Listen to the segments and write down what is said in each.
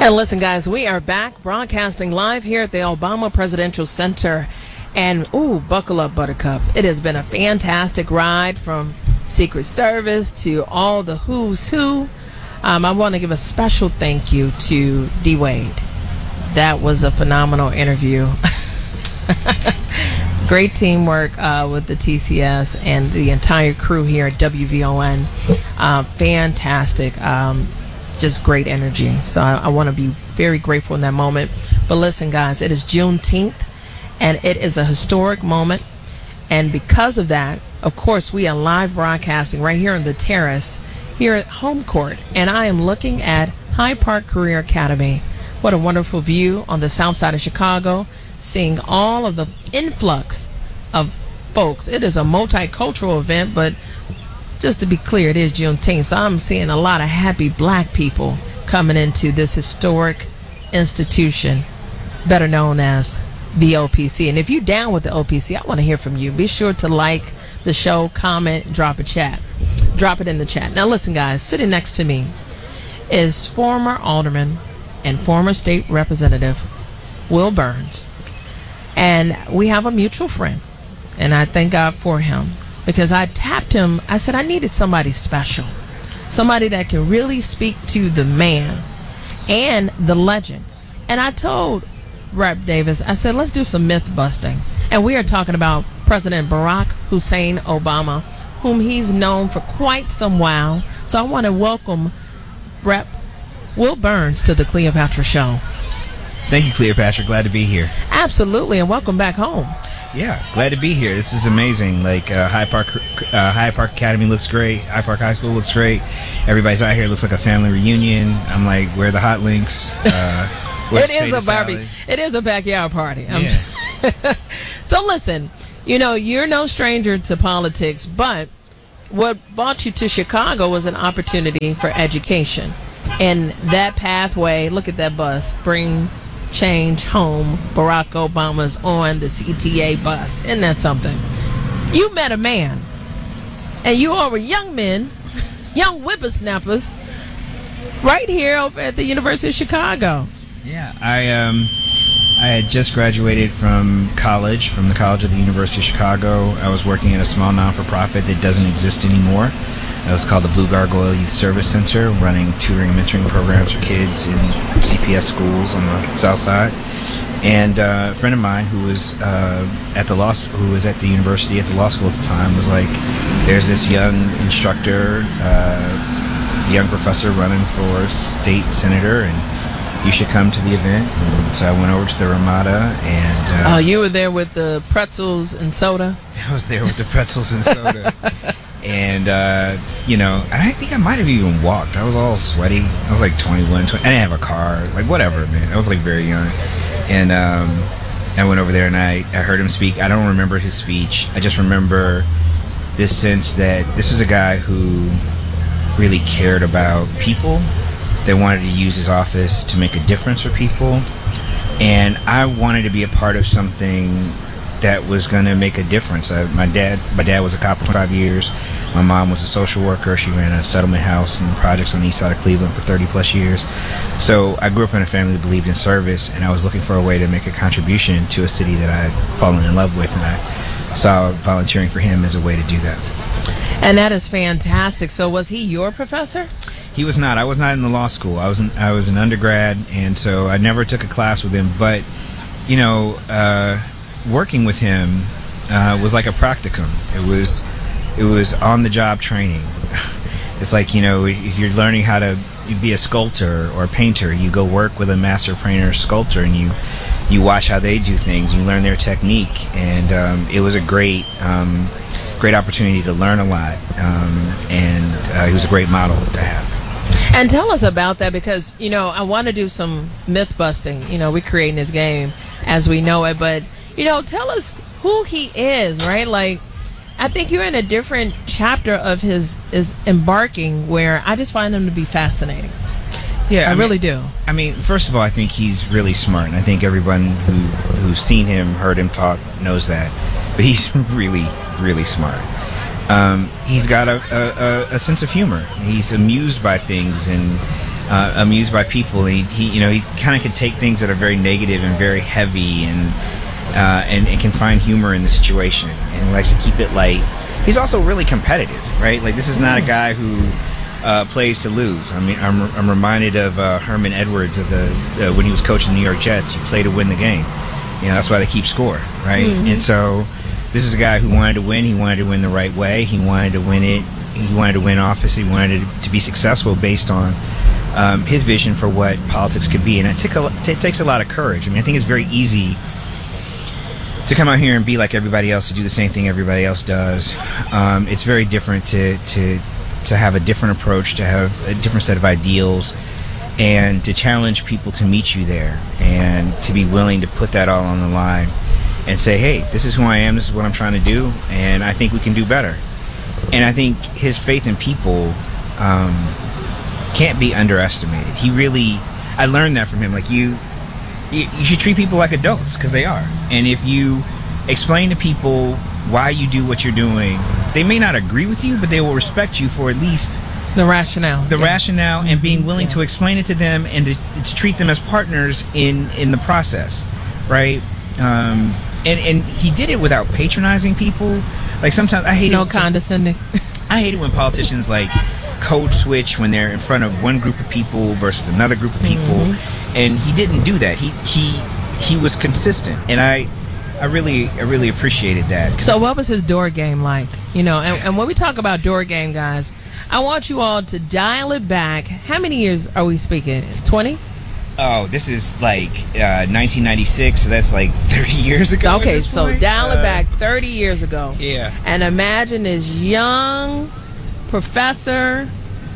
And listen, guys, we are back broadcasting live here at the Obama Presidential Center. And, buckle up, Buttercup. It has been a fantastic ride from Secret Service to all the who's who. I want to give a special thank you to D. Wade. That was a phenomenal interview. Great teamwork with the TCS and the entire crew here at WVON. Fantastic. Just great energy. So I want to be very grateful in that moment. But listen, guys, it is Juneteenth, and it is a historic moment. And because of that, of course, we are live broadcasting right here on the terrace here at Home Court. And I am looking at Hyde Park Career Academy. What a wonderful view on the south side of Chicago, seeing all of the influx of folks. It is a multicultural event, but just to be clear, it is Juneteenth, so I'm seeing a lot of happy black people coming into this historic institution, better known as the OPC. And if you're down with the OPC, I want to hear from you. Be sure to like the show, comment, drop a chat. Drop it in the chat. Now listen, guys, sitting next to me is former alderman and former state representative Will Burns. And we have a mutual friend, and I thank God for him. Because I tapped him, I said I needed somebody special. Somebody that can really speak to the man and the legend. And I told Rep. Davis, I said, let's do some myth busting. And we are talking about President Barack Hussein Obama, whom he's known for quite some while. So I want to welcome Rep. Will Burns to the Cleopatra Show. Thank you, Cleopatra. Glad to be here. Absolutely, and welcome back home. Yeah, glad to be here. This is amazing. Like Hyde Park Academy looks great. Hyde Park High School looks great. Everybody's out here. It looks like a family reunion. I'm like, where are the hot links? It is a barbie. It is a backyard party. Yeah. So listen, you're no stranger to politics, but what brought you to Chicago was an opportunity for education, and that pathway. Look at that bus. Bring change home. Barack Obama's on the CTA bus. Isn't that something? You met a man, and you all were young men, young whippersnappers, right here over at the University of Chicago. Yeah, I had just graduated from college, from the College of the University of Chicago. I was working at a small non-for-profit that doesn't exist anymore. It was called the Blue Gargoyle Youth Service Center, running tutoring and mentoring programs for kids in CPS schools on the south side. And a friend of mine who was at the university at the law school at the time was like, "There's this young instructor, young professor running for state senator, and you should come to the event." And so I went over to the Ramada, and you were there with the pretzels and soda. I was there with the pretzels and soda. And, I think I might have even walked. I was all sweaty. I was like 21, 20. I didn't have a car. Like, whatever, man. I was like very young. And I went over there and I heard him speak. I don't remember his speech. I just remember this sense that this was a guy who really cared about people, that wanted to use his office to make a difference for people. And I wanted to be a part of something that was going to make a difference. My dad was a cop for 5 years. My mom was a social worker. She ran a settlement house and projects on the east side of Cleveland for 30 plus years. So I grew up in a family that believed in service, and I was looking for a way to make a contribution to a city that I had fallen in love with, and I saw volunteering for him as a way to do that. And that is fantastic. So was he your professor? He was not. I was not in the law school. I was an undergrad, and so I never took a class with him. But, working with him was like a practicum. It was on the job training. It's like, if you're learning how to be a sculptor or a painter, you go work with a master painter or sculptor, and you watch how they do things. You learn their technique, and it was a great opportunity to learn a lot. And he was a great model to have. And tell us about that, because I want to do some myth busting. We're creating this game as we know it, but tell us who he is, right? Like, I think you're in a different chapter of his embarking where I just find him to be fascinating. Yeah, I really do. I mean, first of all, I think he's really smart, and I think everyone who's seen him, heard him talk, knows that. But he's really, really smart. He's got a sense of humor. He's amused by things, and amused by people. He kind of can take things that are very negative and very heavy, and can find humor in the situation, and likes to keep it light. He's also really competitive, right? Like, this is not a guy who plays to lose. I mean, I'm reminded of Herman Edwards of when he was coaching the New York Jets. You play to win the game. That's why they keep score, right? And so this is a guy who wanted to win. He wanted to win the right way. He wanted to win it. He wanted to win office. He wanted to be successful based on his vision for what politics could be. And it takes a lot of courage. I mean, I think it's very easy to come out here and be like everybody else, to do the same thing everybody else does. It's very different to have a different approach, to have a different set of ideals, and to challenge people to meet you there, and to be willing to put that all on the line and say, hey, this is who I am, this is what I'm trying to do, and I think we can do better. And I think his faith in people can't be underestimated. I learned that from him. Like, you should treat people like adults, because they are. And if you explain to people why you do what you're doing, they may not agree with you, but they will respect you for at least the rationale. Rationale, and being willing to explain it to them, and to treat them as partners in the process, right? And he did it without patronizing people. Like, sometimes I hate no condescending. I hate it when politicians like code switch when they're in front of one group of people versus another group of people, and he didn't do that. He was consistent, and I really appreciated that. So what was his door game like? And when we talk about door game, guys, I want you all to dial it back. How many years are we speaking? It's 20? Oh, this is like 1996, so that's like 30 years ago. Okay, so dial it back 30 years ago. Yeah. And imagine this young professor,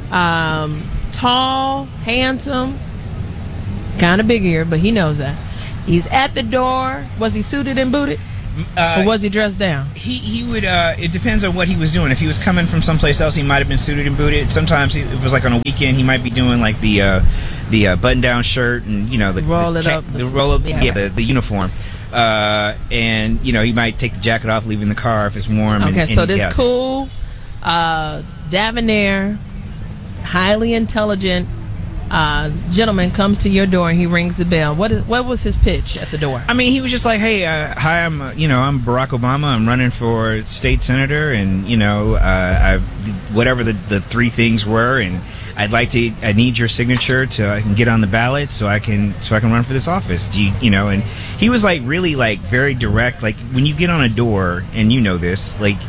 tall, handsome, kind of big ear, but he knows that. He's at the door. Was he suited and booted? Or was he dressed down? He would. It depends on what he was doing. If he was coming from someplace else, he might have been suited and booted. Sometimes if it was like on a weekend, he might be doing like the button-down shirt and the roll up, the uniform. And he might take the jacket off, leaving the car if it's warm. Okay, so this cool, debonair, highly intelligent gentleman comes to your door and he rings the bell. What was his pitch at the door? I mean, he was just like, hey, hi, I'm Barack Obama. I'm running for state senator, and whatever the three things were, and I need your signature so I can get on the ballot, so I can run for this office. And he was like really like very direct. Like, when you get on a door, and this, like,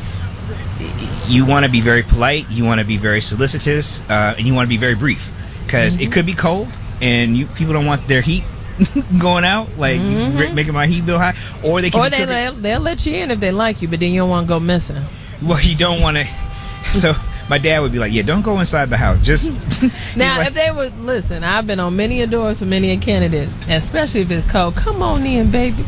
you want to be very polite, you want to be very solicitous, and you want to be very brief. Because it could be cold, and people don't want their heat going out, like making my heat bill high. Or they'll let you in if they like you, but then you don't want to go missing. Well, you don't want to. So my dad would be like, "Yeah, don't go inside the house." Just now, if they would listen, I've been on many doors for many candidates, especially if it's cold. Come on in, baby.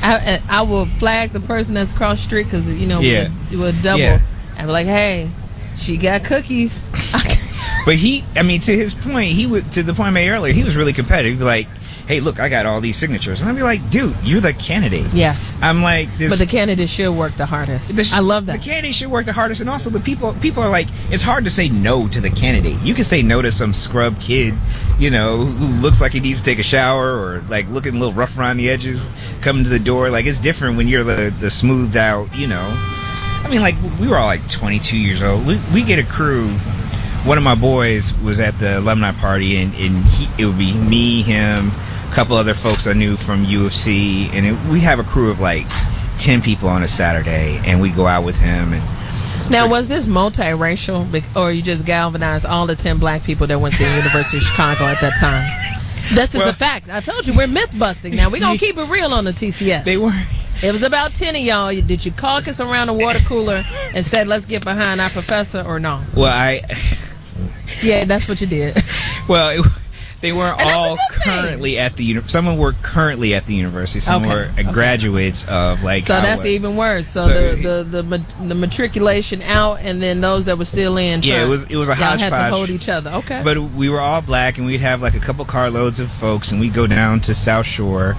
I will flag the person that's across the street because we'll double. Yeah. I'd be like, "Hey, she got cookies." But to his point, to the point I made earlier, he was really competitive. He'd be like, hey, look, I got all these signatures. And I'd be like, dude, you're the candidate. Yes. I'm like this. But the candidate should work the hardest. I love that. The candidate should work the hardest. And also the people are like, it's hard to say no to the candidate. You can say no to some scrub kid, who looks like he needs to take a shower, or like looking a little rough around the edges, coming to the door. Like, it's different when you're the smoothed out, I mean, like, we were all like 22 years old. We get a crew. One of my boys was at the alumni party, and it would be me, him, a couple other folks I knew from UFC, and we have a crew of like 10 people on a Saturday, and we go out with him. And now, was this multiracial, or you just galvanized all the 10 black people that went to the University of Chicago at that time? This is a fact. I told you, we're myth busting now. We're going to keep it real on the TCS. They were. It was about 10 of y'all. Did you caucus around the water cooler and said, let's get behind our professor, or no? Well, yeah, that's what you did. Well, they weren't all currently at the some were currently at the university. Some were graduates of like. So that's even worse. So the matriculation out, and then those that were still in. Yeah, it was a hodgepodge. Y'all had to hold each other. Okay. But we were all black, and we'd have like a couple carloads of folks, and we'd go down to South Shore.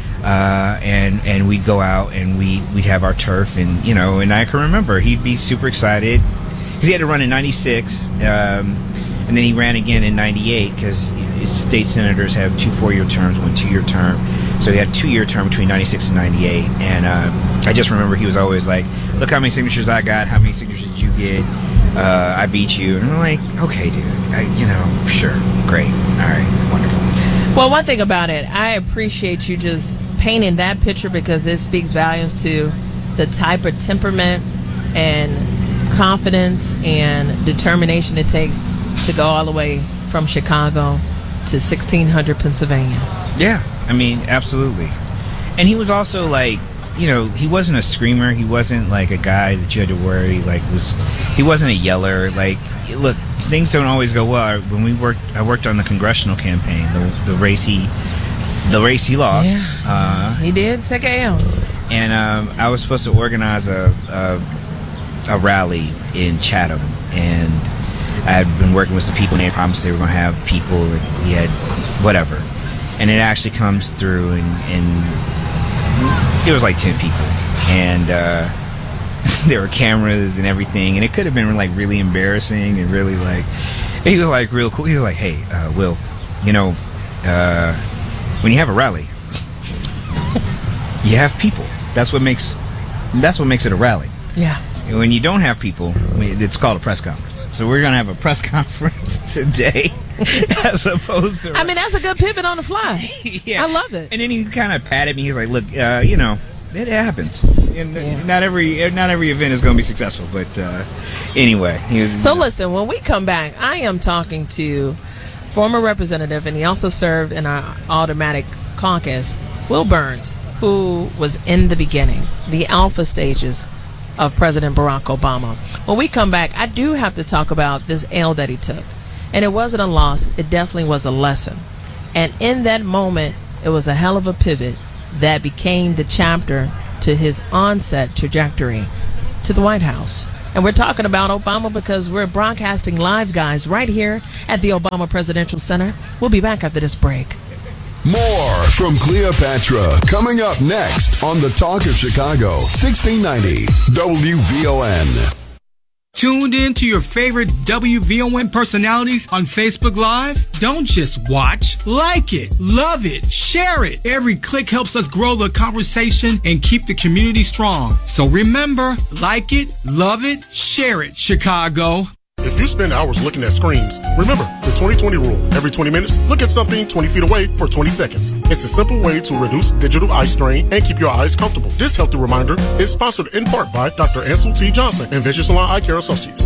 And we'd go out and we'd have our turf, and and I can remember he'd be super excited because he had to run in '96, and then he ran again in '98 because state senators have 2 4-year terms, 1 2-year term. So he had a 2-year term between 96 and 98. And I just remember he was always like, look how many signatures I got, how many signatures did you get? I beat you. And I'm like, okay, dude, sure, great, all right, wonderful. Well, one thing about it, I appreciate you just painting that picture because it speaks volumes to the type of temperament and confidence and determination it takes to go all the way from Chicago to 1600 Pennsylvania. Yeah, I mean, absolutely. And he was also like, he wasn't a screamer. He wasn't like a guy that you had to worry. He wasn't a yeller. Like, look, things don't always go well. When I worked on the congressional campaign, the race he lost. Yeah. He did take a L. And I was supposed to organize a rally in Chatham, and I had been working with some people, and they promised they were going to have people, and we had whatever. And it actually comes through, and it was like 10 people, and there were cameras and everything, and it could have been like really embarrassing and really like. He was like real cool. He was like, "Hey, Will, when you have a rally, you have people. That's what makes it a rally. Yeah. When you don't have people, it's called a press conference. So we're gonna have a press conference today, as opposed to. I mean, that's a good pivot on the fly. Yeah, I love it. And then he kind of patted me. He's like, "Look, it happens. And not every event is going to be successful." But anyway, so listen. When we come back, I am talking to former representative, and he also served in our automatic caucus, Will Burns, who was in the beginning, the alpha stages of President Barack Obama. When we come back, I do have to talk about this L that he took. And it wasn't a loss, it definitely was a lesson. And in that moment, it was a hell of a pivot that became the chapter to his onset trajectory to the White House. And we're talking about Obama because we're broadcasting live, guys, right here at the Obama Presidential Center. We'll be back after this break. More from Cleopatra coming up next on the Talk of Chicago, 1690 WVON. Tuned in to your favorite WVON personalities on Facebook Live? Don't just watch, like it, love it, share it. Every click helps us grow the conversation and keep the community strong. So remember, like it, love it, share it, Chicago. If you spend hours looking at screens, remember the 20-20 rule. Every 20 minutes, look at something 20 feet away for 20 seconds. It's a simple way to reduce digital eye strain and keep your eyes comfortable. This healthy reminder is sponsored in part by Dr. Ansel T. Johnson and Vision Salon Eye Care Associates.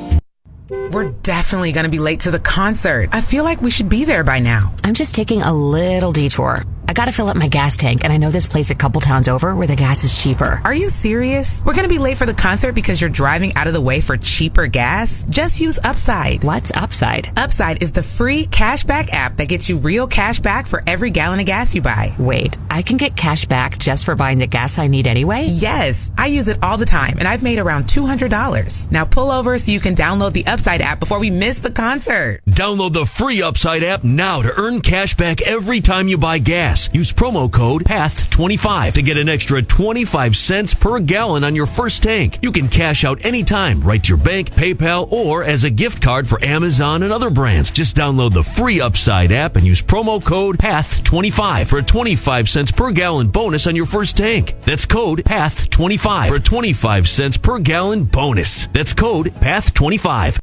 We're definitely going to be late to the concert. I feel like we should be there by now. I'm just taking a little detour. I gotta fill up my gas tank, and I know this place a couple towns over where the gas is cheaper. Are you serious? We're gonna be late for the concert because you're driving out of the way for cheaper gas? Just use Upside. What's Upside? Upside is the free cashback app that gets you real cash back for every gallon of gas you buy. Wait, I can get cash back just for buying the gas I need anyway? Yes, I use it all the time, and I've made around $200. Now pull over so you can download the Upside app before we miss the concert. Download the free Upside app now to earn cash back every time you buy gas. Use promo code PATH25 to get an extra 25 cents per gallon on your first tank. You can cash out anytime, right to your bank, PayPal, or as a gift card for Amazon and other brands. Just download the free Upside app and use promo code PATH25 for a 25 cents per gallon bonus on your first tank. That's code PATH25 for a 25 cents per gallon bonus. That's code PATH25.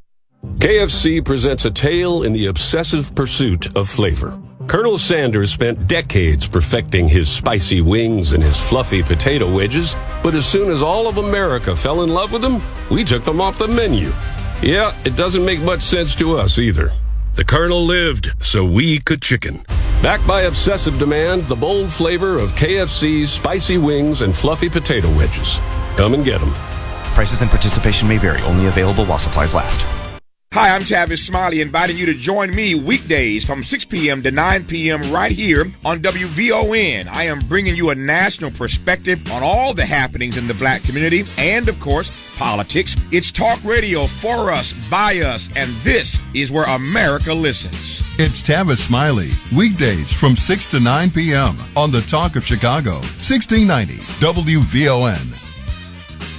KFC presents a tale in the obsessive pursuit of flavor. Colonel Sanders spent decades perfecting his spicy wings and his fluffy potato wedges, but as soon as all of America fell in love with them, we took them off the menu. Yeah, it doesn't make much sense to us either. The Colonel lived so we could chicken. Backed by obsessive demand, the bold flavor of KFC's spicy wings and fluffy potato wedges. Come and get them. Prices and participation may vary. Only available while supplies last. Hi, I'm Tavis Smiley, inviting you to join me weekdays from 6 p.m. to 9 p.m. right here on WVON. I am bringing you a national perspective on all the happenings in the black community and, of course, politics. It's talk radio for us, by us, and this is where America listens. It's Tavis Smiley, weekdays from 6 to 9 p.m. on the Talk of Chicago, 1690 WVON.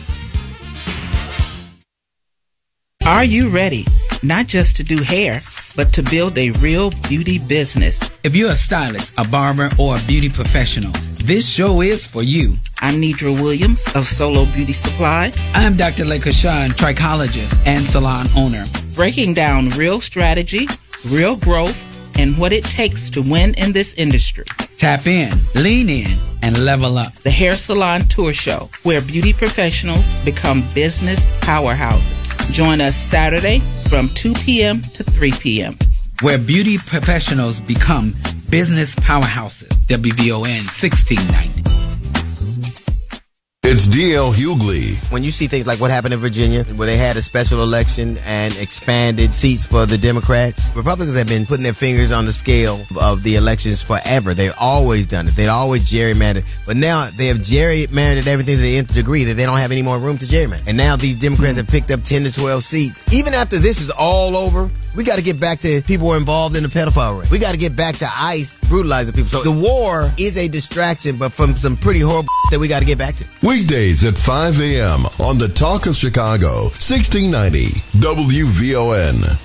Are you ready? Not just to do hair, but to build a real beauty business. If you're a stylist, a barber, or a beauty professional, this show is for you. I'm Nidra Williams of Solo Beauty Supply. I'm Dr. Lekashan, trichologist and salon owner. Breaking down real strategy, real growth, and what it takes to win in this industry. Tap in, lean in, and level up. The Hair Salon Tour Show, where beauty professionals become business powerhouses. Join us Saturday from 2 p.m. to 3 p.m. Where beauty professionals become business powerhouses. WVON 1690. It's D.L. Hughley. When you see things like what happened in Virginia, where they had a special election and expanded seats for the Democrats, Republicans have been putting their fingers on the scale of the elections forever. They've always done it. They'd always gerrymandered. But now they have gerrymandered everything to the nth degree that they don't have any more room to gerrymander. And now these Democrats have picked up 10 to 12 seats. Even after this is all over, we got to get back to people who are involved in the pedophile ring. We got to get back to ICE brutalizing people. So the war is a distraction, but from some pretty horrible that we got to get back to. Weekdays at 5 a.m. on the Talk of Chicago, 1690 WVON.